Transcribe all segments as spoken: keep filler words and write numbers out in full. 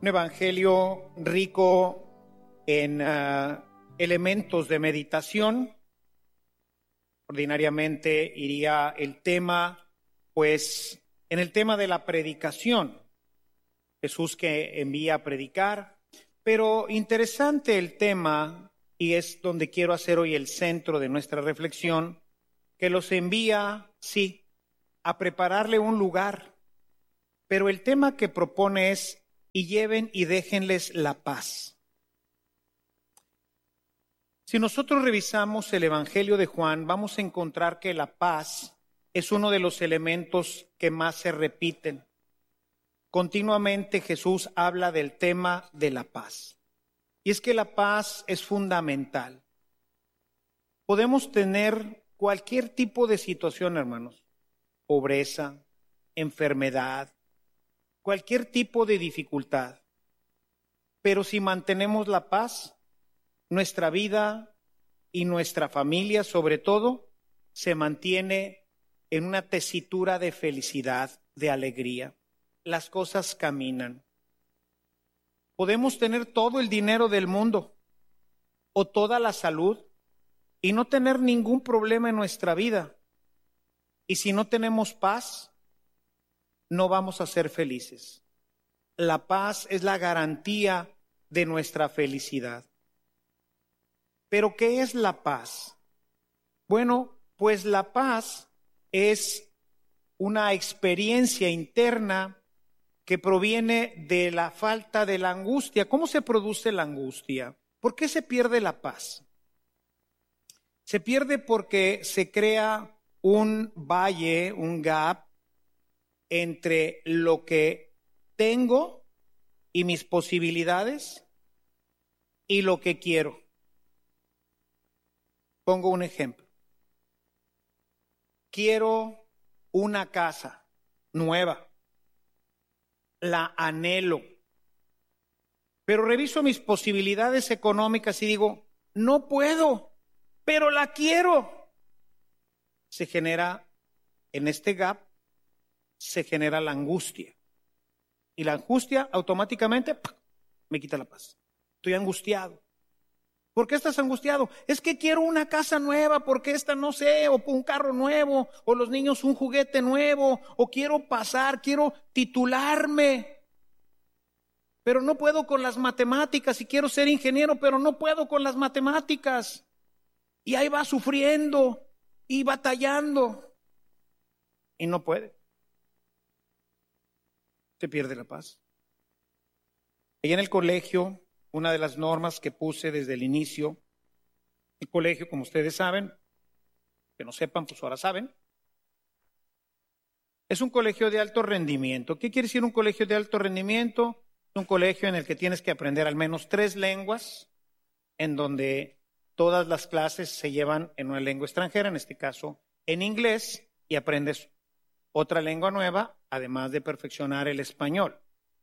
Un evangelio rico en uh, elementos de meditación. Ordinariamente iría el tema, pues, en el tema de la predicación. Jesús que envía a predicar, pero interesante el tema, y es donde quiero hacer hoy el centro de nuestra reflexión, que los envía, sí, a prepararle un lugar, pero el tema que propone es, y lleven y déjenles la paz. Si nosotros revisamos el Evangelio de Juan, vamos a encontrar que la paz es uno de los elementos que más se repiten. Continuamente Jesús habla del tema de la paz. Y es que la paz es fundamental. Podemos tener cualquier tipo de situación, hermanos. Pobreza, enfermedad, cualquier tipo de dificultad. Pero si mantenemos la paz, nuestra vida y nuestra familia, sobre todo, se mantiene en una tesitura de felicidad, de alegría. Las cosas caminan. Podemos tener todo el dinero del mundo o toda la salud y no tener ningún problema en nuestra vida. Y si no tenemos paz, no vamos a ser felices. La paz es la garantía de nuestra felicidad. ¿Pero qué es la paz? Bueno, pues la paz es una experiencia interna que proviene de la falta de la angustia. ¿Cómo se produce la angustia? ¿Por qué se pierde la paz? Se pierde porque se crea un valle, un gap, entre lo que tengo y mis posibilidades y lo que quiero. Pongo un ejemplo. Quiero una casa nueva. La anhelo. Pero reviso mis posibilidades económicas y digo, no puedo, pero la quiero. Se genera en este gap se genera la angustia. Y la angustia automáticamente ¡pac!, me quita la paz. Estoy angustiado. ¿Por qué estás angustiado? Es que quiero una casa nueva, porque esta no sé, o un carro nuevo, o los niños un juguete nuevo, o quiero pasar, quiero titularme. Pero no puedo con las matemáticas y quiero ser ingeniero, pero no puedo con las matemáticas. Y ahí va sufriendo y batallando. Y no puede. Se pierde la paz. Allá en el colegio, una de las normas que puse desde el inicio, el colegio, como ustedes saben, que no sepan, pues ahora saben, es un colegio de alto rendimiento. ¿Qué quiere decir un colegio de alto rendimiento? Es un colegio en el que tienes que aprender al menos tres lenguas, en donde todas las clases se llevan en una lengua extranjera, en este caso en inglés, y aprendes otra lengua nueva, además de perfeccionar el español.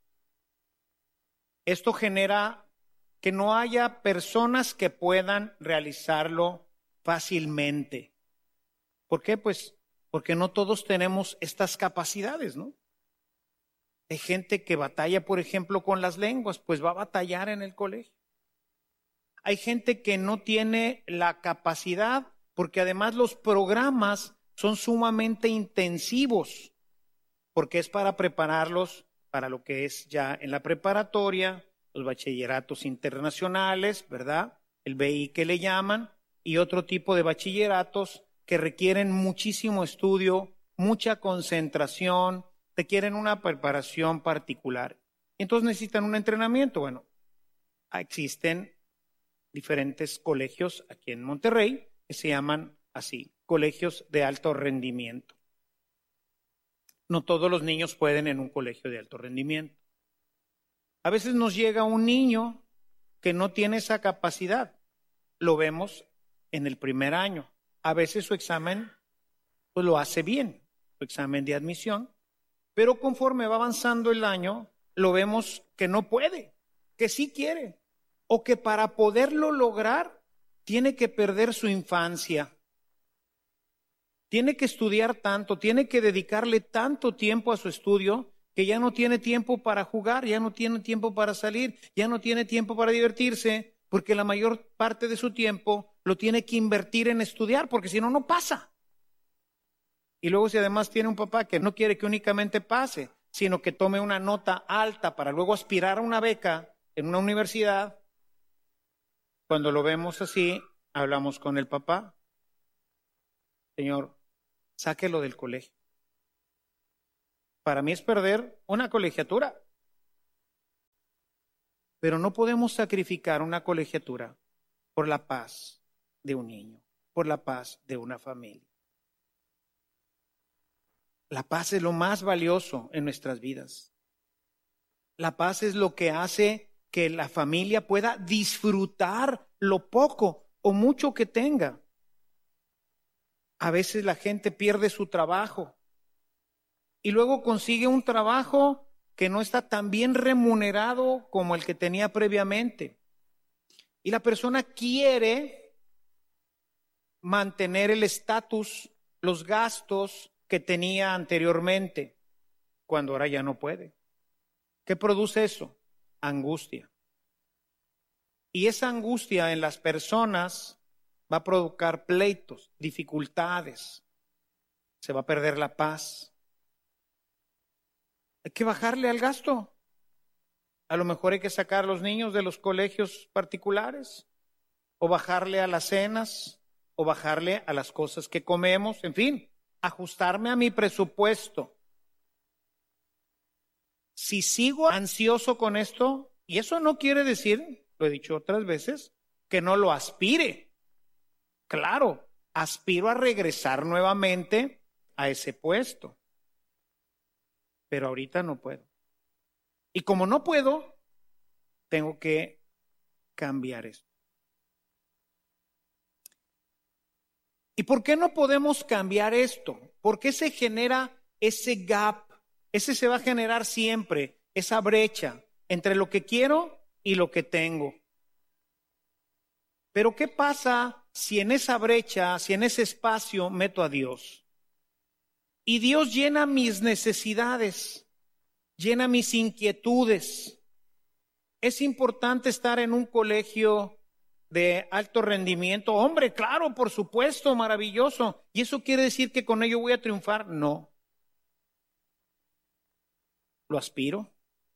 Esto genera que no haya personas que puedan realizarlo fácilmente. ¿Por qué? Pues porque no todos tenemos estas capacidades, ¿no? Hay gente que batalla, por ejemplo, con las lenguas, pues va a batallar en el colegio. Hay gente que no tiene la capacidad, porque además los programas son sumamente intensivos, porque es para prepararlos para lo que es ya en la preparatoria, los bachilleratos internacionales, ¿verdad? El B I que le llaman, y otro tipo de bachilleratos que requieren muchísimo estudio, mucha concentración, requieren una preparación particular. Entonces necesitan un entrenamiento. Bueno, existen diferentes colegios aquí en Monterrey que se llaman así, colegios de alto rendimiento. No todos los niños pueden en un colegio de alto rendimiento. A veces nos llega un niño que no tiene esa capacidad. Lo vemos en el primer año. A veces su examen pues lo hace bien, su examen de admisión, pero conforme va avanzando el año, lo vemos que no puede, que sí quiere, o que para poderlo lograr tiene que perder su infancia. Tiene que estudiar tanto, tiene que dedicarle tanto tiempo a su estudio que ya no tiene tiempo para jugar, ya no tiene tiempo para salir, ya no tiene tiempo para divertirse, porque la mayor parte de su tiempo lo tiene que invertir en estudiar, porque si no, no pasa. Y luego si además tiene un papá que no quiere que únicamente pase, sino que tome una nota alta para luego aspirar a una beca en una universidad, cuando lo vemos así, hablamos con el papá. Señor, sáquelo del colegio. Para mí es perder una colegiatura. Pero no podemos sacrificar una colegiatura por la paz de un niño, por la paz de una familia. La paz es lo más valioso en nuestras vidas. La paz es lo que hace que la familia pueda disfrutar lo poco o mucho que tenga. A veces la gente pierde su trabajo y luego consigue un trabajo que no está tan bien remunerado como el que tenía previamente. Y la persona quiere mantener el estatus, los gastos que tenía anteriormente, cuando ahora ya no puede. ¿Qué produce eso? Angustia. Y esa angustia en las personas va a provocar pleitos, dificultades. Se va a perder la paz. Hay que bajarle al gasto. A lo mejor hay que sacar a los niños de los colegios particulares, o bajarle a las cenas, o bajarle a las cosas que comemos, en fin, ajustarme a mi presupuesto. Si sigo ansioso con esto, y eso no quiere decir, lo he dicho otras veces, que no lo aspire. Claro, aspiro a regresar nuevamente a ese puesto, pero ahorita no puedo. Y como no puedo, tengo que cambiar esto. ¿Y por qué no podemos cambiar esto? ¿Por qué se genera ese gap? Ese se va a generar siempre, esa brecha entre lo que quiero y lo que tengo. Pero ¿qué pasa si en esa brecha, si en ese espacio meto a Dios? Y Dios llena mis necesidades, llena mis inquietudes. Es importante estar en un colegio de alto rendimiento. Hombre, claro, por supuesto, maravilloso. ¿Y eso quiere decir que con ello voy a triunfar? No. Lo aspiro,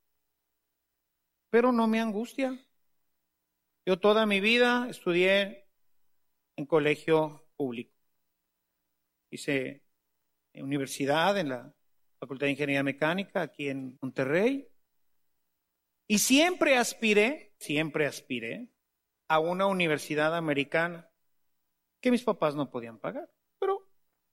pero no me angustia. Yo toda mi vida estudié en colegio público. Hice universidad en la Facultad de Ingeniería Mecánica aquí en Monterrey. Y siempre aspiré, siempre aspiré a una universidad americana que mis papás no podían pagar. Pero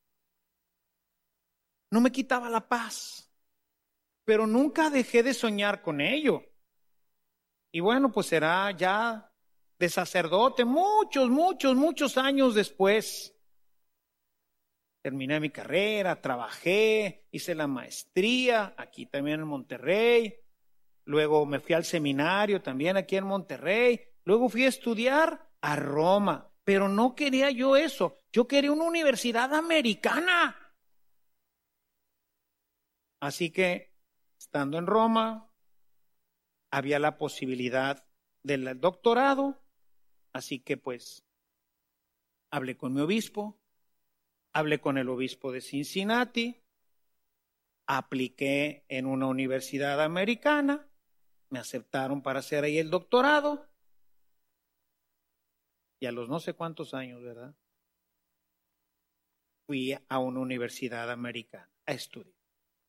no me quitaba la paz. Pero nunca dejé de soñar con ello. Y bueno, pues será ya de sacerdote muchos, muchos, muchos años después. Terminé mi carrera, trabajé, hice la maestría aquí también en Monterrey. Luego me fui al seminario también aquí en Monterrey. Luego fui a estudiar a Roma. Pero no quería yo eso. Yo quería una universidad americana. Así que, estando en Roma, había la posibilidad del doctorado, así que pues hablé con mi obispo, hablé con el obispo de Cincinnati, apliqué en una universidad americana, me aceptaron para hacer ahí el doctorado, y a los no sé cuántos años, ¿verdad? Fui a una universidad americana a estudiar.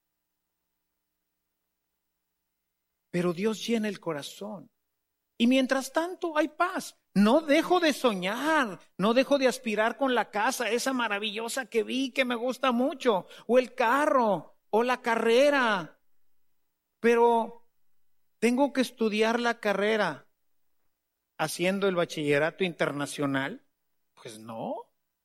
Pero Dios llena el corazón. Y mientras tanto hay paz. No dejo de soñar, no dejo de aspirar con la casa, esa maravillosa que vi, que me gusta mucho, o el carro, o la carrera. Pero tengo que estudiar la carrera haciendo el bachillerato internacional. Pues no.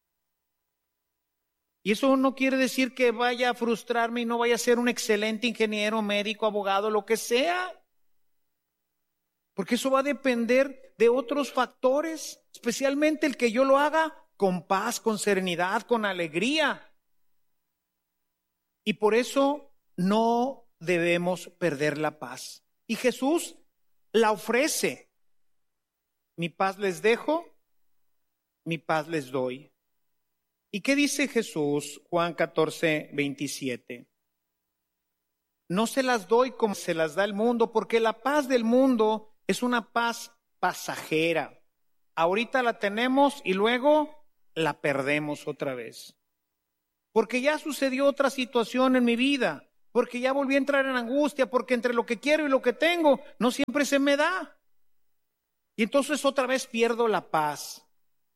Y eso no quiere decir que vaya a frustrarme y no vaya a ser un excelente ingeniero, médico, abogado, lo que sea. Porque eso va a depender de otros factores, especialmente el que yo lo haga con paz, con serenidad, con alegría. Y por eso no debemos perder la paz. Y Jesús la ofrece. Mi paz les dejo, mi paz les doy. ¿Y qué dice Jesús? Juan catorce, veintisiete. No se las doy como se las da el mundo, porque la paz del mundo es una paz pasajera. Ahorita la tenemos y luego la perdemos otra vez. Porque ya sucedió otra situación en mi vida, porque ya volví a entrar en angustia, porque entre lo que quiero y lo que tengo no siempre se me da. Y entonces otra vez pierdo la paz.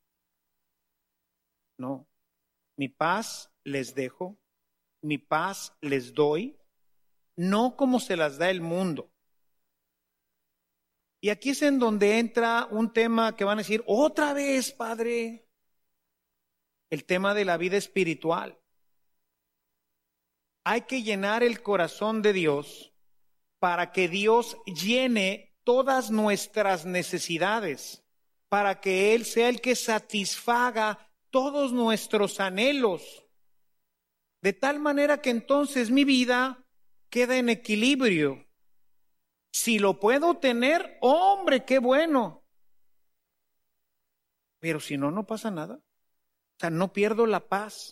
No, mi paz les dejo, mi paz les doy, no como se las da el mundo. Y aquí es en donde entra un tema que van a decir, otra vez, Padre, el tema de la vida espiritual. Hay que llenar el corazón de Dios para que Dios llene todas nuestras necesidades, para que Él sea el que satisfaga todos nuestros anhelos, de tal manera que entonces mi vida queda en equilibrio. Si lo puedo tener, hombre, qué bueno. Pero si no, no pasa nada. O sea, no pierdo la paz.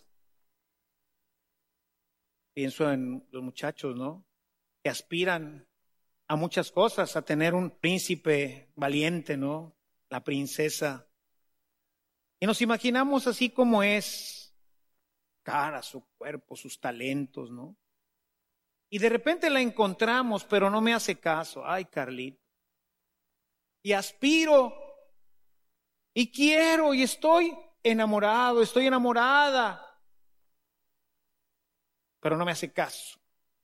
Pienso en los muchachos, ¿no? Que aspiran a muchas cosas, a tener un príncipe valiente, ¿no? La princesa. Y nos imaginamos así como es, cara, su cuerpo, sus talentos, ¿no? Y de repente la encontramos, pero no me hace caso. Ay, Carlito. Y aspiro, y quiero, y estoy enamorado, estoy enamorada. Pero no me hace caso.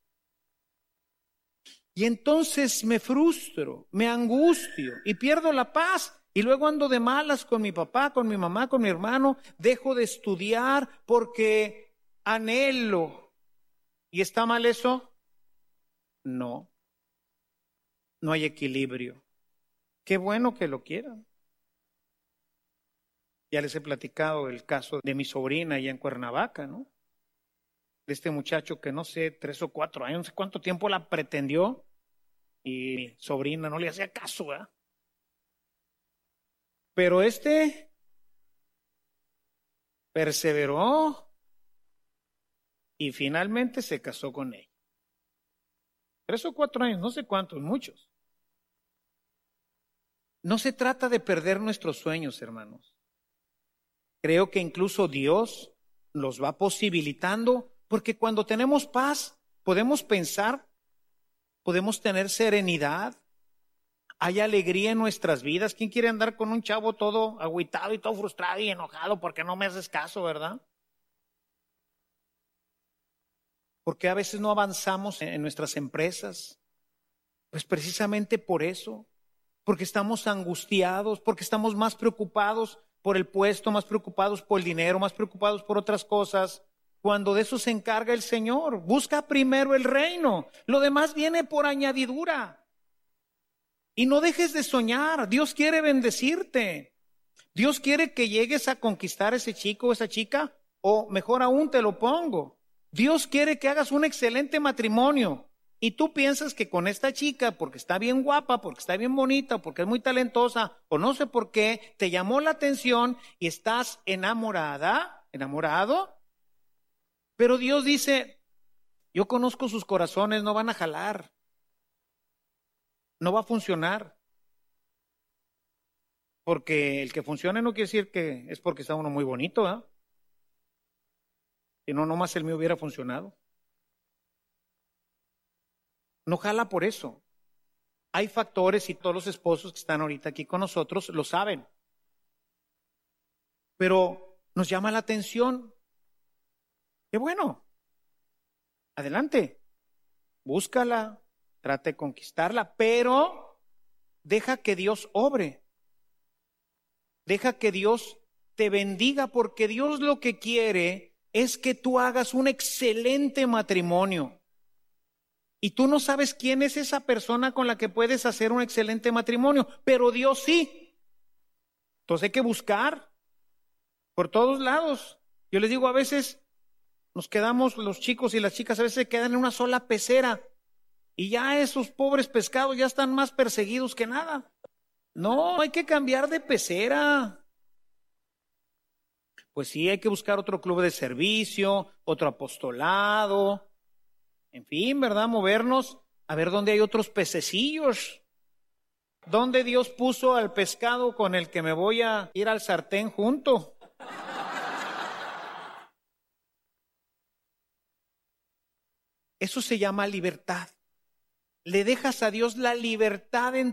Y entonces me frustro, me angustio y pierdo la paz. Y luego ando de malas con mi papá, con mi mamá, con mi hermano. Dejo de estudiar porque anhelo. ¿Y está mal eso? No. No hay equilibrio. Qué bueno que lo quieran. Ya les he platicado el caso de mi sobrina allá en Cuernavaca, ¿no? De este muchacho que no sé, tres o cuatro años, no sé cuánto tiempo la pretendió y mi sobrina no le hacía caso, ¿verdad? Pero este perseveró y finalmente se casó con ella. Tres o cuatro años, no sé cuántos, muchos. No se trata de perder nuestros sueños, hermanos. Creo que incluso Dios los va posibilitando, porque cuando tenemos paz, podemos pensar, podemos tener serenidad, hay alegría en nuestras vidas. ¿Quién quiere andar con un chavo todo agüitado y todo frustrado y enojado porque no me haces caso, verdad? ¿Por qué a veces no avanzamos en nuestras empresas? Pues precisamente por eso, porque estamos angustiados, porque estamos más preocupados por el puesto, más preocupados por el dinero, más preocupados por otras cosas, cuando de eso se encarga el Señor. Busca primero el reino, lo demás viene por añadidura. Y no dejes de soñar, Dios quiere bendecirte. Dios quiere que llegues a conquistar a ese chico o esa chica, o mejor aún te lo pongo. Dios quiere que hagas un excelente matrimonio y tú piensas que con esta chica, porque está bien guapa, porque está bien bonita, porque es muy talentosa, o no sé por qué, te llamó la atención y estás enamorada, enamorado. Pero Dios dice, yo conozco sus corazones, no van a jalar, no va a funcionar. Porque el que funcione no quiere decir que es porque está uno muy bonito, ¿eh? Si no, nomás el mío hubiera funcionado. No jala por eso. Hay factores y todos los esposos que están ahorita aquí con nosotros lo saben. Pero nos llama la atención. Qué bueno. Adelante. Búscala, trate de conquistarla, pero deja que Dios obre. Deja que Dios te bendiga, porque Dios lo que quiere es que tú hagas un excelente matrimonio. Y tú no sabes quién es esa persona con la que puedes hacer un excelente matrimonio, pero Dios sí. Entonces hay que buscar por todos lados. Yo les digo, a veces nos quedamos, los chicos y las chicas a veces se quedan en una sola pecera Y ya esos pobres pescados ya están más perseguidos que nada. No, hay que cambiar de pecera. Pues sí, hay que buscar otro club de servicio, otro apostolado, en fin, ¿verdad? Movernos a ver dónde hay otros pececillos. ¿Dónde Dios puso al pescado con el que me voy a ir al sartén junto? Eso se llama libertad. Le dejas a Dios la libertad en